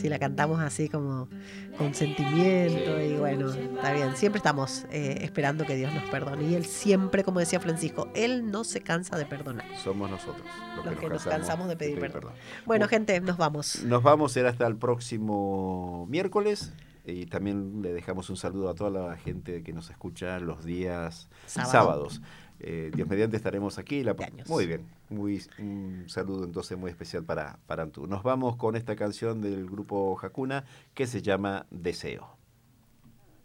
si la cantamos así como con sentimiento y bueno, está bien. Siempre estamos esperando que Dios nos perdone. Y Él siempre, como decía Francisco, Él no se cansa de perdonar. Somos nosotros los que Los nos que nos cansamos cansamos de de pedir pedir perdón. perdón. Bueno, gente, nos vamos. Nos vamos a ir hasta el próximo miércoles. Y también le dejamos un saludo a toda la gente que nos escucha los días Sábado. sábados. Dios mediante estaremos aquí. Muy Años. bien, un saludo entonces muy especial para Antú. Nos vamos con esta canción del grupo Hakuna que se llama Deseo.